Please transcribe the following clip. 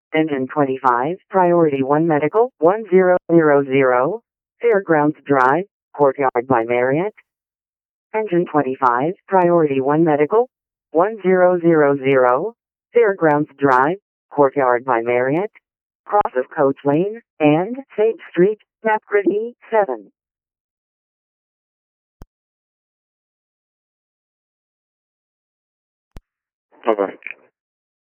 Engine 25, Priority 1 Medical, 1000, Fairgrounds Drive, Courtyard by Marriott. Engine 25, Priority 1 Medical, 1000, Fairgrounds Drive, Courtyard by Marriott, cross of Coach Lane, and Sage Street, Napgrid E7. Bye-bye.